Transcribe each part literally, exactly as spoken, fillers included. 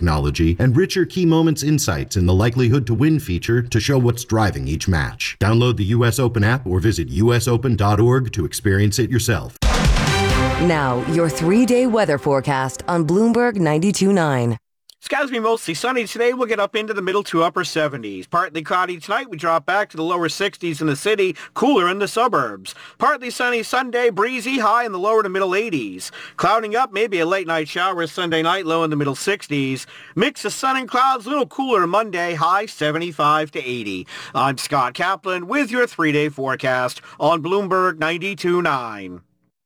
technology, and richer key moments insights in the likelihood to win feature to show what's driving each match. Download the U S Open app or visit U S open dot org to experience it yourself. Now, your three-day weather forecast on Bloomberg ninety-two point nine. Skies will be mostly sunny today. We'll get up into the middle to upper seventies. Partly cloudy tonight. We drop back to the lower sixties in the city, cooler in the suburbs. Partly sunny Sunday, breezy, high in the lower to middle eighties. Clouding up, maybe a late night shower Sunday night, low in the middle sixties. Mix of sun and clouds, a little cooler Monday, high seventy-five to eighty. I'm Scott Kaplan with your three-day forecast on Bloomberg ninety-two point nine.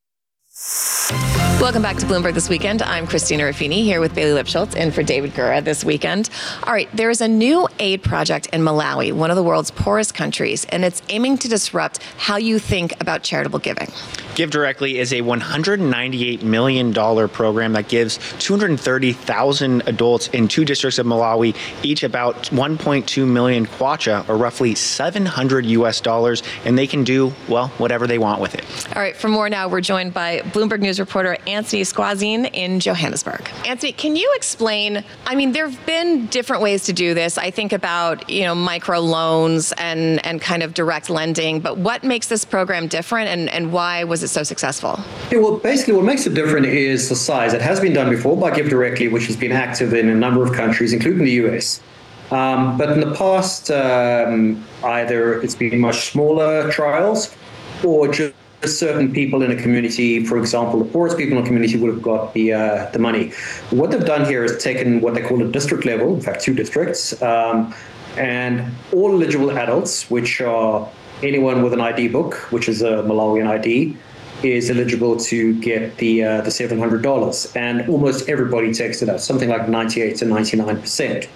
Welcome back to Bloomberg This Weekend. I'm Christina Ruffini here with Bailey Lipschultz in for David Gura this weekend. All right, there is a new aid project in Malawi, one of the world's poorest countries, and it's aiming to disrupt how you think about charitable giving. Give Directly is a one hundred ninety-eight million dollars program that gives two hundred thirty thousand adults in two districts of Malawi, each about one point two million kwacha, or roughly seven hundred U S dollars, and they can do, well, whatever they want with it. All right, for more now, we're joined by Bloomberg News reporter Anthony Squazine in Johannesburg. Anthony, can you explain, I mean, there have been different ways to do this. I think about, you know, micro loans and, and kind of direct lending, but what makes this program different and, and why was it so successful? Yeah, well, basically what makes it different is the size. It has been done before by Give Directly, which has been active in a number of countries, including the U S. Um, but in the past, um, either it's been much smaller trials or just certain people in a community, for example, the poorest people in a community would have got the uh, the money. What they've done here is taken what they call a district level, in fact, two districts, um, and all eligible adults, which are anyone with an I D book, which is a Malawian I D, is eligible to get the uh, the seven hundred dollars. And almost everybody takes it out, something like ninety-eight to ninety-nine percent.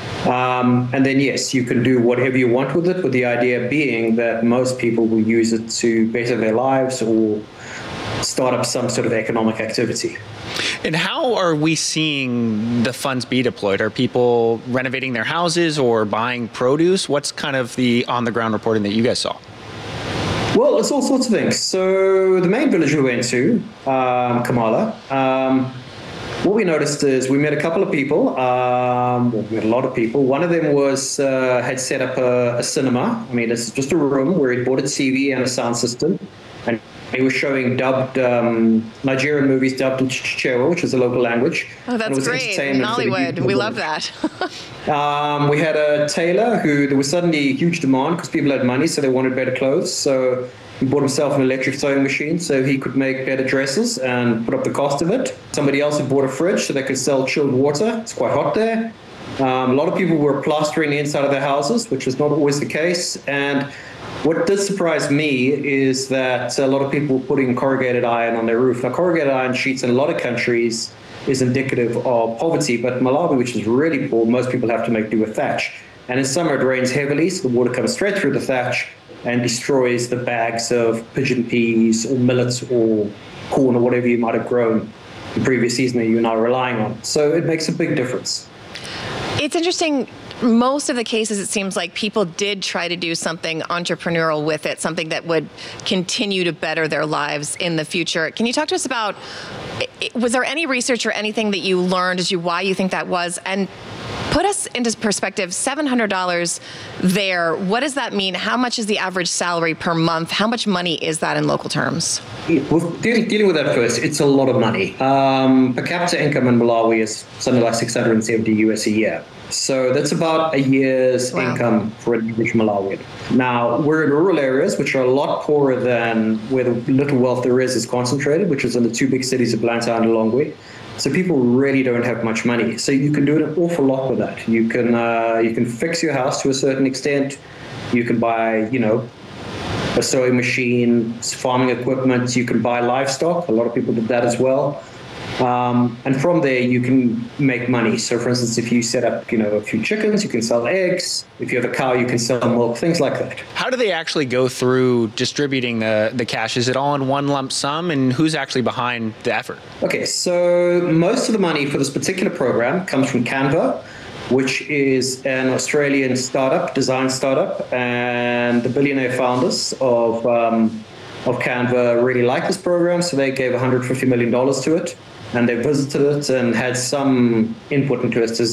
Um, and then, yes, you can do whatever you want with it, with the idea being that most people will use it to better their lives or start up some sort of economic activity. And how are we seeing the funds be deployed? Are people renovating their houses or buying produce? What's kind of the on-the-ground reporting that you guys saw? Well, it's all sorts of things. So the main village we went to, um, Kamala, um, what we noticed is we met a couple of people, um, well, we met a lot of people. One of them was uh, had set up a, a cinema. I mean, it's just a room where he bought a T V and a sound system. And he was showing dubbed um, Nigerian movies dubbed in Chichewa, which is a local language. Oh, that's great. In Nollywood. We love that. um, we had a tailor who, there was suddenly huge demand because people had money, so they wanted better clothes. So he bought himself an electric sewing machine so he could make better dresses and put up the cost of it. Somebody else had bought a fridge so they could sell chilled water. It's quite hot there. Um, a lot of people were plastering the inside of their houses, which is not always the case. And what did surprise me is that a lot of people were putting corrugated iron on their roof. Now, corrugated iron sheets in a lot of countries is indicative of poverty, but Malawi, which is really poor, most people have to make do with thatch. And in summer, it rains heavily, so the water comes straight through the thatch and destroys the bags of pigeon peas or millets or corn or whatever you might have grown the previous season that you're now relying on. So it makes a big difference. It's interesting. Most of the cases, it seems like people did try to do something entrepreneurial with it, something that would continue to better their lives in the future. Can you talk to us about, was there any research or anything that you learned as to why you think that was? And put us into perspective, seven hundred dollars there, what does that mean? How much is the average salary per month? How much money is that in local terms? Well, dealing, dealing with that first, it's a lot of money. Um, per capita income in Malawi is something like six hundred seventy U S a year. So that's about a year's wow. income for an average Malawian. Now, we're in rural areas, which are a lot poorer than where the little wealth there is is concentrated, which is in the two big cities of Blantyre and Lilongwe. So people really don't have much money. So you can do an awful lot with that. You can uh, you can fix your house to a certain extent. You can buy, you know, a sewing machine, farming equipment. You can buy livestock. A lot of people did that as well. Um, and from there, you can make money. So, for instance, if you set up, you know, a few chickens, you can sell eggs. If you have a cow, you can sell milk, things like that. How do they actually go through distributing the, the cash? Is it all in one lump sum? And who's actually behind the effort? Okay, so most of the money for this particular program comes from Canva, which is an Australian startup, design startup. And the billionaire founders of, um, of Canva really like this program, so they gave one hundred fifty million dollars to it. And they visited it and had some input into its design.